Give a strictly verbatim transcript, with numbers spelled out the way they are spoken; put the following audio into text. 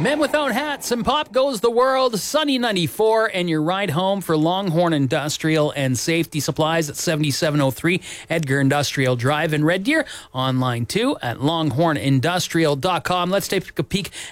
Men Without Hats and Pop Goes the World, Sunny ninety-four, and your ride home for Longhorn Industrial and Safety Supplies at seventy-seven oh three Edgar Industrial Drive in Red Deer. Online too at longhorn industrial dot com. Let's take a peek